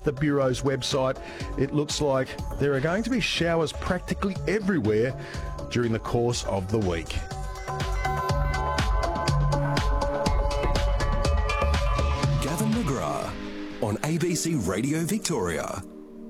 the Bureau's website, it looks like there are going to be showers practically everywhere during the course of the week. Gavin McGrath on ABC Radio Victoria.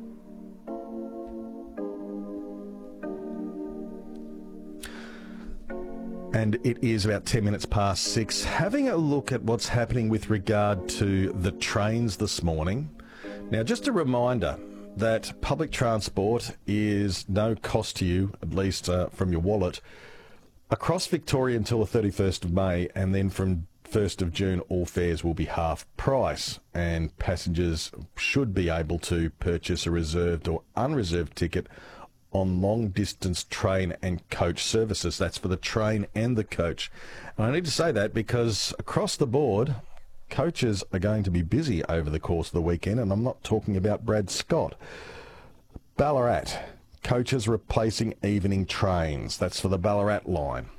And it is about 10 minutes past 6. Having a look at what's happening with regard to the trains this morning. Now, just a reminder that public transport is no cost to you, at least from your wallet, across Victoria until the 31st of May, and then from 1st of June, all fares will be half price, and passengers should be able to purchase a reserved or unreserved ticket on long-distance train and coach services. That's for the train and the coach. And I need to say that because across the board, coaches are going to be busy over the course of the weekend, and I'm not talking about Brad Scott. Ballarat, coaches replacing evening trains. That's for the Ballarat line.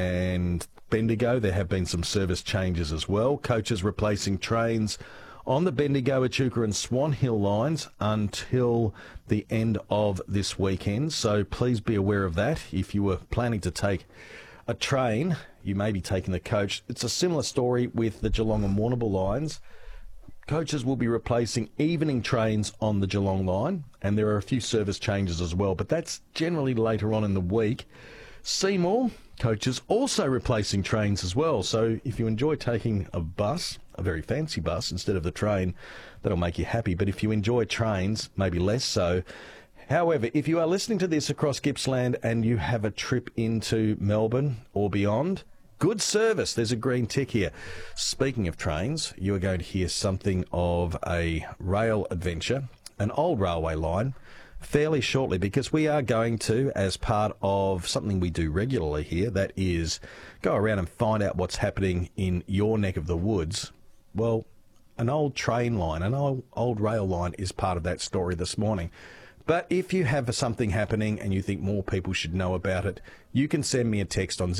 And Bendigo, there have been some service changes as well. Coaches replacing trains on the Bendigo, Echuca and Swan Hill lines until the end of this weekend. So please be aware of that. If you were planning to take a train, you may be taking the coach. It's a similar story with the Geelong and Warrnambool lines. Coaches will be replacing evening trains on the Geelong line, and there are a few service changes as well, but that's generally later on in the week. Seymour, coaches also replacing trains as well. So if you enjoy taking a bus, a very fancy bus, instead of the train, that'll make you happy. But if you enjoy trains, maybe less so. However, if you are listening to this across Gippsland and you have a trip into Melbourne or beyond, good service. There's a green tick here. Speaking of trains, you are going to hear something of a rail adventure, an old railway line, fairly shortly, because we are going to, as part of something we do regularly here, that is go around and find out what's happening in your neck of the woods. Well, an old train line, an old rail line is part of that story this morning. But if you have something happening and you think more people should know about it, you can send me a text on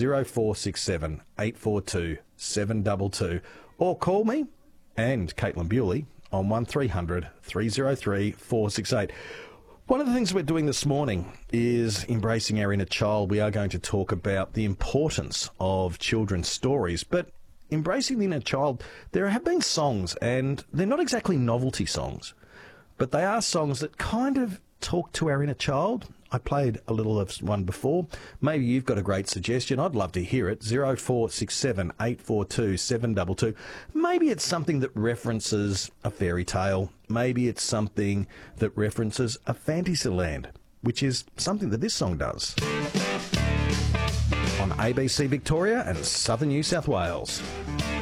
0467 842 722 or call me and Caitlin Bewley on 1300 303 468. One of the things we're doing this morning is embracing our inner child. We are going to talk about the importance of children's stories, but embracing the inner child, there have been songs, and they're not exactly novelty songs, but they are songs that kind of talk to our inner child. I played a little of one before. Maybe you've got a great suggestion. I'd love to hear it. 0467 842 722. Maybe it's something that references a fairy tale. Maybe it's something that references a fantasy land, which is something that this song does. On ABC Victoria and Southern New South Wales.